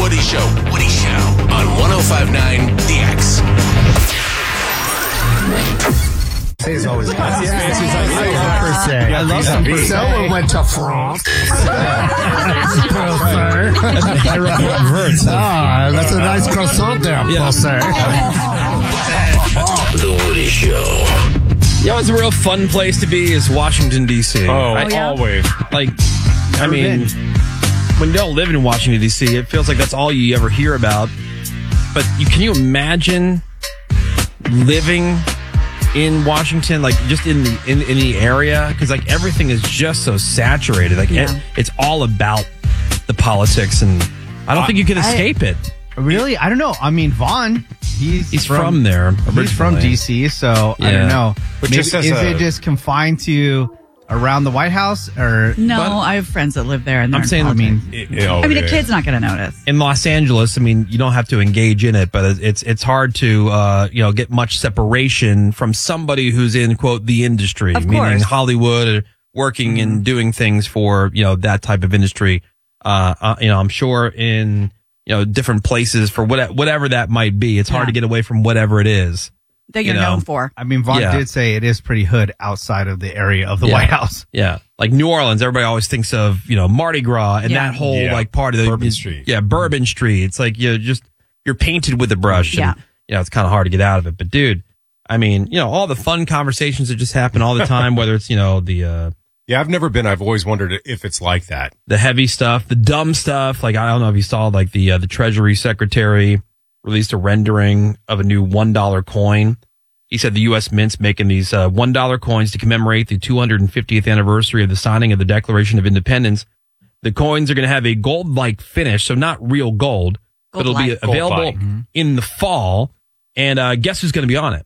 Woody Show. Woody Show on 105.9 The X. He's always I love some Someone went to France. That's a nice croissant there, sir. The Woody Show. You know, it's a real fun place to be is Washington, D.C. Always. Like, I mean, when you don't live in Washington, D.C., it feels like that's all you ever hear about. But can you imagine living in Washington, like just in the area? Because like everything is just so saturated. Like it's all about the politics, and I don't think you can escape it. Really? I don't know. I mean, Vaughn, he's from there. He's from D.C., so I don't know. But Maybe, just as is it just confined to around the White House? Or No, I have friends that live there. And I'm saying, I mean, the a kid's not going to notice. in Los Angeles, I mean, you don't have to engage in it, but it's hard to get much separation from somebody who's in, quote, the industry, Of meaning course. Hollywood, or working and doing things for that type of industry. I'm sure in different places for whatever that might be. It's hard to get away from whatever it is That you're known for. I mean, Vaughn did say it is pretty hood outside of the area of the White House. Yeah. Like New Orleans, everybody always thinks of, Mardi Gras and that whole like part of the Bourbon Street. Yeah, Bourbon Street. It's like you're painted with a brush. And, it's kind of hard to get out of it. But dude, I mean, all the fun conversations that just happen all the time, whether it's, the Yeah, I've never been. I've always wondered if it's like that. the heavy stuff, the dumb stuff. Like, I don't know if you saw, like the Treasury Secretary released a rendering of a new $1 coin. He said the U.S. Mint's making these $1 coins to commemorate the 250th anniversary of the signing of the Declaration of Independence. The coins are going to have a gold-like finish, so not real gold, but it'll be available in the fall. And guess who's going to be on it?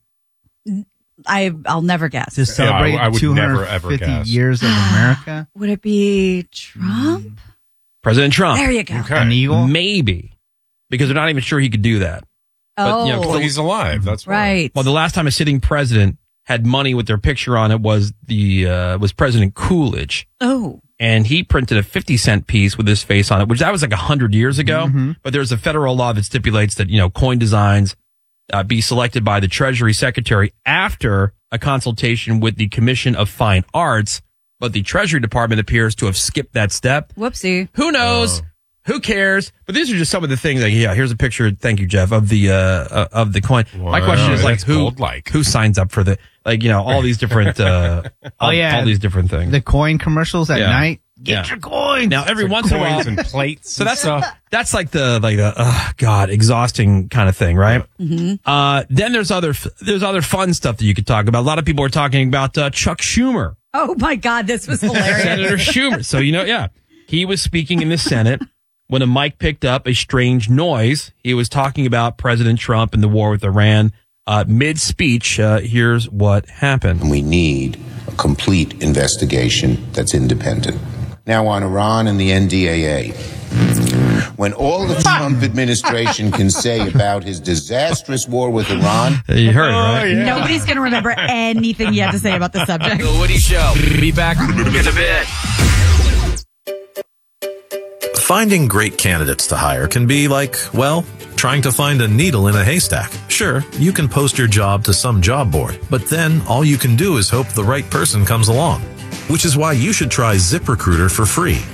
I'll never guess. To celebrate I would never, ever 250 guess. years of America. Would it be Trump? President Trump. There you go. Okay. An eagle? Maybe. Because they're not even sure he could do that. Oh, Well, he's alive. That's why. right. Well, the last time a sitting president had money with their picture on it was was President Coolidge. Oh, And he printed a 50-cent piece with his face on it, which that was like 100 years ago. But there's a federal law that stipulates that, coin designs be selected by the Treasury Secretary after a consultation with the Commission of Fine Arts. But the Treasury Department appears to have skipped that step. whoopsie. Who knows? Who cares? But these are just some of the things. Like, here's a picture. Thank you, Jeff, of the coin. My question is, like, that's gold-like. who signs up for all these different all these different things. The coin commercials at night. Get your coins. Now, every once in a while, Coins and plates. so and that's stuff. that's like the exhausting kind of thing, right? Mm-hmm. Then there's other fun stuff that you could talk about. A lot of people are talking about Chuck Schumer, Oh my God, this was hilarious. Senator Schumer. So he was speaking in the Senate when a mic picked up a strange noise. He was talking about President Trump and the war with Iran. Mid-speech, here's what happened. We need a complete investigation that's independent. Now on Iran and the NDAA. When all the Trump administration can say about his disastrous war with Iran. You heard it, right? Nobody's going to remember anything you had to say about the subject. The Woody Show. Be back in a bit. Finding great candidates to hire can be like, well, trying to find a needle in a haystack. Sure, you can post your job to some job board, but then all you can do is hope the right person comes along. Which is why you should try ZipRecruiter for free.